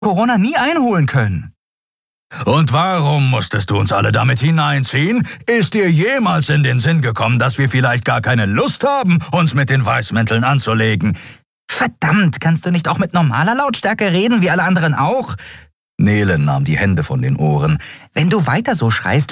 Corona nie einholen können. Und warum musstest du uns alle damit hineinziehen? Ist dir jemals in den Sinn gekommen, dass wir vielleicht gar keine Lust haben, uns mit den Weißmänteln anzulegen? Verdammt, kannst du nicht auch mit normaler Lautstärke reden, wie alle anderen auch? Nele nahm die Hände von den Ohren. Wenn du weiter so schreist,